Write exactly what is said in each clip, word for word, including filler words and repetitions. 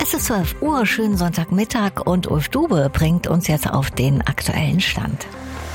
Es ist zwölf Uhr, schönen Sonntagmittag und Ulf Dube bringt uns jetzt auf den aktuellen Stand.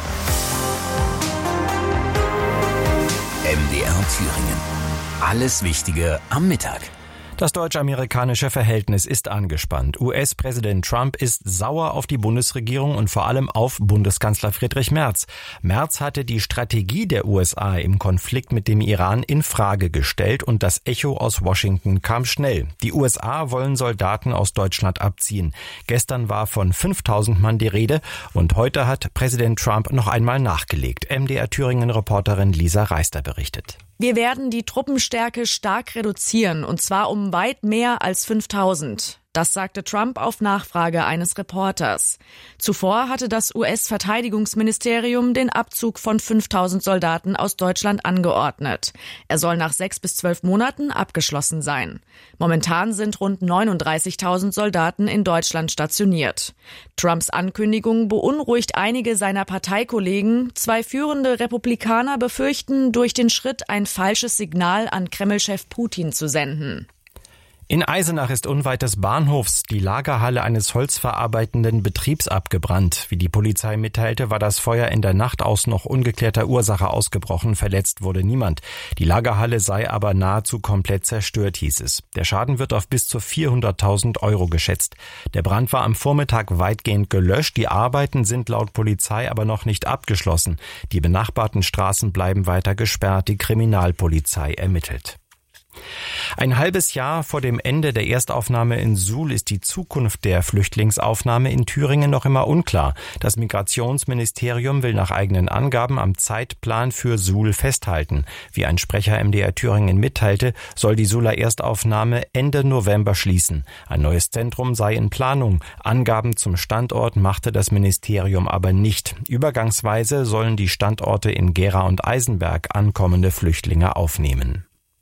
M D R Thüringen. Alles Wichtige am Mittag. Das deutsch-amerikanische Verhältnis ist angespannt. U S-Präsident Trump ist sauer auf die Bundesregierung und vor allem auf Bundeskanzler Friedrich Merz. Merz hatte die Strategie der U S A im Konflikt mit dem Iran in Frage gestellt und das Echo aus Washington kam schnell. Die U S A wollen Soldaten aus Deutschland abziehen. Gestern war von fünftausend Mann die Rede und heute hat Präsident Trump noch einmal nachgelegt. M D R Thüringen-Reporterin Lisa Reister berichtet. Wir werden die Truppenstärke stark reduzieren, und zwar um weit mehr als fünftausend. Das sagte Trump auf Nachfrage eines Reporters. Zuvor hatte das U S-Verteidigungsministerium den Abzug von fünftausend Soldaten aus Deutschland angeordnet. Er soll nach sechs bis zwölf Monaten abgeschlossen sein. Momentan sind rund neununddreißigtausend Soldaten in Deutschland stationiert. Trumps Ankündigung beunruhigt einige seiner Parteikollegen. Zwei führende Republikaner befürchten, durch den Schritt ein falsches Signal an Kreml-Chef Putin zu senden. In Eisenach ist unweit des Bahnhofs die Lagerhalle eines holzverarbeitenden Betriebs abgebrannt. Wie die Polizei mitteilte, war das Feuer in der Nacht aus noch ungeklärter Ursache ausgebrochen. Verletzt wurde niemand. Die Lagerhalle sei aber nahezu komplett zerstört, hieß es. Der Schaden wird auf bis zu vierhunderttausend Euro geschätzt. Der Brand war am Vormittag weitgehend gelöscht. Die Arbeiten sind laut Polizei aber noch nicht abgeschlossen. Die benachbarten Straßen bleiben weiter gesperrt. Die Kriminalpolizei ermittelt. Ein halbes Jahr vor dem Ende der Erstaufnahme in Suhl ist die Zukunft der Flüchtlingsaufnahme in Thüringen noch immer unklar. Das Migrationsministerium will nach eigenen Angaben am Zeitplan für Suhl festhalten. Wie ein Sprecher M D R Thüringen mitteilte, soll die Suhler Erstaufnahme Ende November schließen. Ein neues Zentrum sei in Planung. Angaben zum Standort machte das Ministerium aber nicht. Übergangsweise sollen die Standorte in Gera und Eisenberg ankommende Flüchtlinge aufnehmen.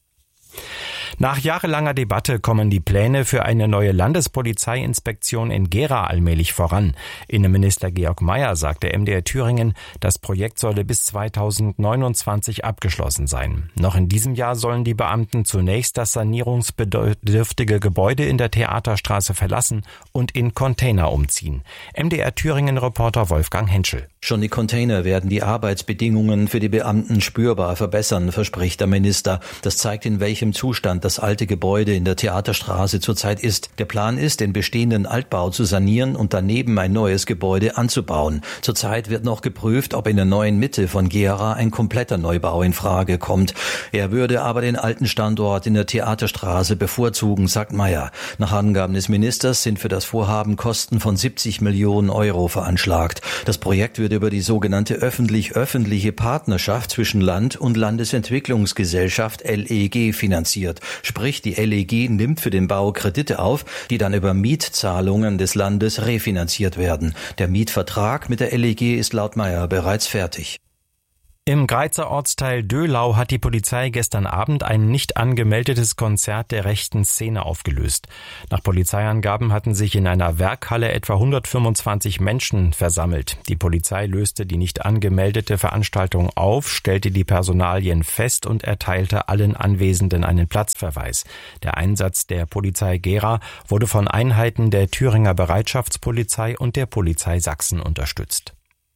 Nach jahrelanger Debatte kommen die Pläne für eine neue Landespolizeiinspektion in Gera allmählich voran. Innenminister Georg Mayer sagte M D R Thüringen, das Projekt solle bis zweitausendneunundzwanzig abgeschlossen sein. Noch in diesem Jahr sollen die Beamten zunächst das sanierungsbedürftige Gebäude in der Theaterstraße verlassen und in Container umziehen. M D R Thüringen-Reporter Wolfgang Henschel. Schon die Container werden die Arbeitsbedingungen für die Beamten spürbar verbessern, verspricht der Minister. Das zeigt, in welchem Zustand das alte Gebäude in der Theaterstraße zurzeit ist. Der Plan ist, den bestehenden Altbau zu sanieren und daneben ein neues Gebäude anzubauen. Zurzeit wird noch geprüft, ob in der neuen Mitte von Gera ein kompletter Neubau in Frage kommt. Er würde aber den alten Standort in der Theaterstraße bevorzugen, sagt Mayer. Nach Angaben des Ministers sind für das Vorhaben Kosten von siebzig Millionen Euro veranschlagt. Das Projekt würde über die sogenannte öffentlich-öffentliche Partnerschaft zwischen Land und Landesentwicklungsgesellschaft L E G finanziert. Sprich, die L E G nimmt für den Bau Kredite auf, die dann über Mietzahlungen des Landes refinanziert werden. Der Mietvertrag mit der L E G ist laut Mayer bereits fertig. Im Greizer Ortsteil Döhlau hat die Polizei gestern Abend ein nicht angemeldetes Konzert der rechten Szene aufgelöst. Nach Polizeiangaben hatten sich in einer Werkhalle etwa hundertfünfundzwanzig Menschen versammelt. Die Polizei löste die nicht angemeldete Veranstaltung auf, stellte die Personalien fest und erteilte allen Anwesenden einen Platzverweis. Der Einsatz der Polizei Gera wurde von Einheiten der Thüringer Bereitschaftspolizei und der Polizei Sachsen unterstützt.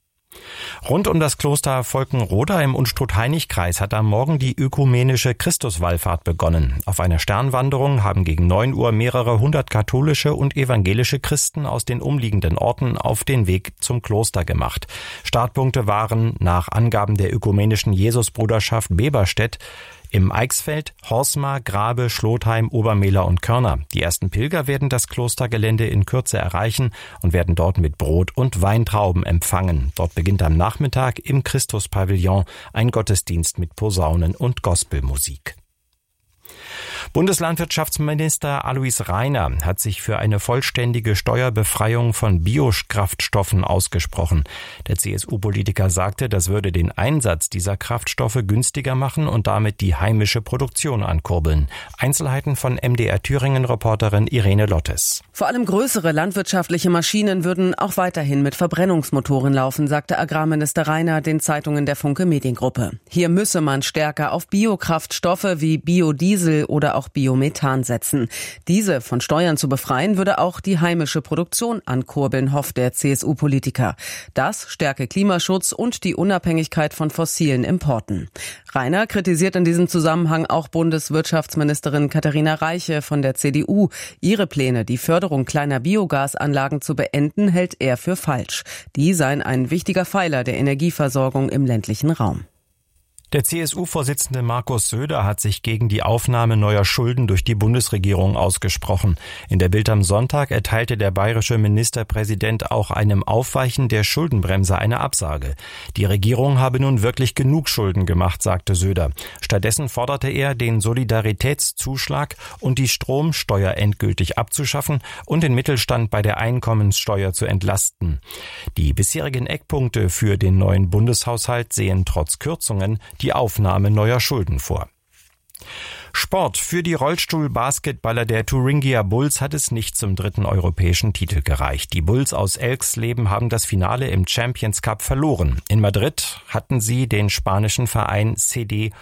Rund um das Kloster Volkenroda im Unstrut-Hainich-Kreis hat am Morgen die ökumenische Christuswallfahrt begonnen. Auf einer Sternwanderung haben gegen neun Uhr mehrere hundert katholische und evangelische Christen aus den umliegenden Orten auf den Weg zum Kloster gemacht. Startpunkte waren nach Angaben der ökumenischen Jesusbruderschaft Beberstedt im Eichsfeld, Horsmar, Grabe, Schlotheim, Obermehler und Körner. Die ersten Pilger werden das Klostergelände in Kürze erreichen und werden dort mit Brot und Weintrauben empfangen. Dort beginnt am Nachmittag im Christuspavillon ein Gottesdienst mit Posaunen und Gospelmusik. Bundeslandwirtschaftsminister Alois Rainer hat sich für eine vollständige Steuerbefreiung von Biokraftstoffen ausgesprochen. Der C S U-Politiker sagte, das würde den Einsatz dieser Kraftstoffe günstiger machen und damit die heimische Produktion ankurbeln. Einzelheiten von M D R Thüringen-Reporterin Irene Lottes. Vor allem größere landwirtschaftliche Maschinen würden auch weiterhin mit Verbrennungsmotoren laufen, sagte Agrarminister Rainer den Zeitungen der Funke Mediengruppe. Hier müsse man stärker auf Biokraftstoffe wie Biodiesel oder oder auch Biomethan setzen. Diese von Steuern zu befreien, würde auch die heimische Produktion ankurbeln, hofft der C S U-Politiker. Das stärke Klimaschutz und die Unabhängigkeit von fossilen Importen. Rainer kritisiert in diesem Zusammenhang auch Bundeswirtschaftsministerin Katharina Reiche von der C D U. Ihre Pläne, die Förderung kleiner Biogasanlagen zu beenden, hält er für falsch. Die seien ein wichtiger Pfeiler der Energieversorgung im ländlichen Raum. Der C S U-Vorsitzende Markus Söder hat sich gegen die Aufnahme neuer Schulden durch die Bundesregierung ausgesprochen. In der Bild am Sonntag erteilte der bayerische Ministerpräsident auch einem Aufweichen der Schuldenbremse eine Absage. Die Regierung habe nun wirklich genug Schulden gemacht, sagte Söder. Stattdessen forderte er, den Solidaritätszuschlag und die Stromsteuer endgültig abzuschaffen und den Mittelstand bei der Einkommenssteuer zu entlasten. Die bisherigen Eckpunkte für den neuen Bundeshaushalt sehen trotz Kürzungen die Aufnahme neuer Schulden vor. Sport. Für die Rollstuhl-Basketballer der Thuringia Bulls hat es nicht zum dritten europäischen Titel gereicht. Die Bulls aus Elxleben haben das Finale im Champions Cup verloren. In Madrid hatten sie den spanischen Verein C D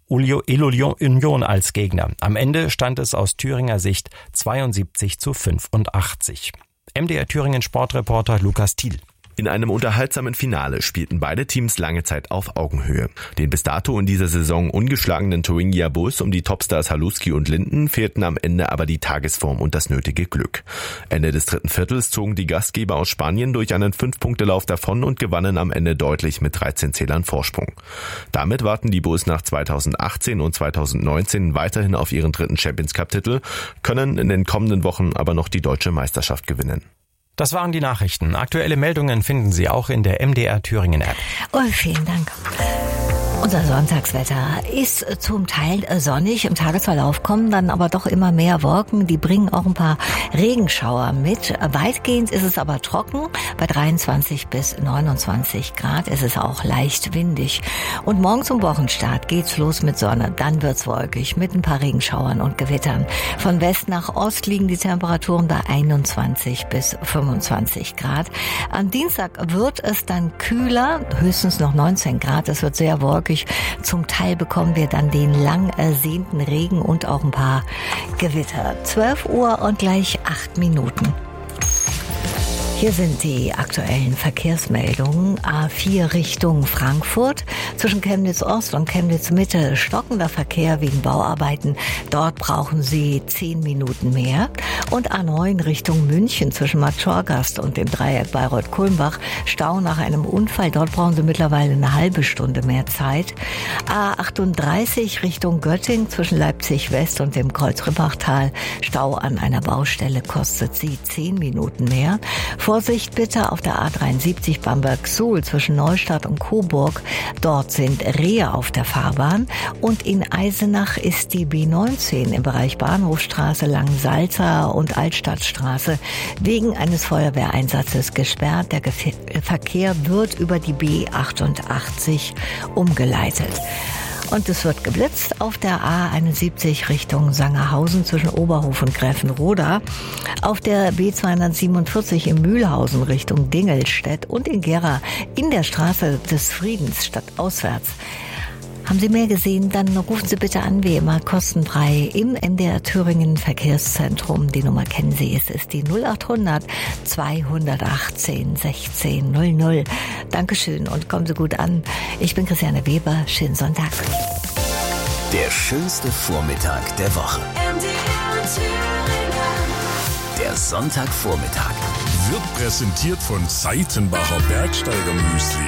Union als Gegner. Am Ende stand es aus Thüringer Sicht zweiundsiebzig zu fünfundachtzig. M D R Thüringen Sportreporter Lukas Thiel. In einem unterhaltsamen Finale spielten beide Teams lange Zeit auf Augenhöhe. Den bis dato in dieser Saison ungeschlagenen Thuringia Bulls um die Topstars Haluski und Linden fehlten am Ende aber die Tagesform und das nötige Glück. Ende des dritten Viertels zogen die Gastgeber aus Spanien durch einen Fünf-Punkte-Lauf davon und gewannen am Ende deutlich mit dreizehn Zählern Vorsprung. Damit warten die Bulls nach zweitausendachtzehn und zweitausendneunzehn weiterhin auf ihren dritten Champions-Cup-Titel, können in den kommenden Wochen aber noch die deutsche Meisterschaft gewinnen. Das waren die Nachrichten. Aktuelle Meldungen finden Sie auch in der M D R Thüringen App. Oh, vielen Dank. Unser Sonntagswetter ist zum Teil sonnig. Im Tagesverlauf kommen dann aber doch immer mehr Wolken. Die bringen auch ein paar Regenschauer mit. Weitgehend ist es aber trocken. Bei dreiundzwanzig bis neunundzwanzig Grad ist es auch leicht windig. Und morgen zum Wochenstart geht's los mit Sonne. Dann wird's wolkig mit ein paar Regenschauern und Gewittern. Von West nach Ost liegen die Temperaturen bei einundzwanzig bis fünfundzwanzig Grad. Am Dienstag wird es dann kühler, höchstens noch neunzehn Grad. Es wird sehr wolkig. Zum Teil bekommen wir dann den lang ersehnten Regen und auch ein paar Gewitter. zwölf Uhr und gleich acht Minuten. Hier sind die aktuellen Verkehrsmeldungen. A vier Richtung Frankfurt. Zwischen Chemnitz Ost und Chemnitz Mitte stockender Verkehr wegen Bauarbeiten. Dort brauchen Sie zehn Minuten mehr. Und A neun Richtung München zwischen Matschorgast und dem Dreieck Bayreuth-Kulmbach. Stau nach einem Unfall. Dort brauchen Sie mittlerweile eine halbe Stunde mehr Zeit. A achtunddreißig Richtung Göttingen zwischen Leipzig West und dem Kreuz-Rippachtal. Stau an einer Baustelle kostet Sie zehn Minuten mehr. Vorsicht bitte auf der A dreiundsiebzig Bamberg-Suhl zwischen Neustadt und Coburg. Dort sind Rehe auf der Fahrbahn. Und in Eisenach ist die B neunzehn im Bereich Bahnhofstraße, Langensalza und Altstadtstraße wegen eines Feuerwehreinsatzes gesperrt. Der Gef- Verkehr wird über die B achtundachtzig umgeleitet. Und es wird geblitzt auf der A einundsiebzig Richtung Sangerhausen zwischen Oberhof und Gräfenroda, auf der B zweihundertsiebenundvierzig in Mühlhausen Richtung Dingelstedt und in Gera in der Straße des Friedens stadtauswärts. Haben Sie mehr gesehen, dann rufen Sie bitte an, wie immer kostenfrei im M D R Thüringen Verkehrszentrum. Die Nummer kennen Sie, es ist die null achthundert zweihundertachtzehn sechzehn null null. Dankeschön und kommen Sie gut an. Ich bin Christiane Weber, schönen Sonntag. Der schönste Vormittag der Woche. M D R Thüringen. Der Sonntagvormittag. Wird präsentiert von Seitenbacher Bergsteiger Müsli.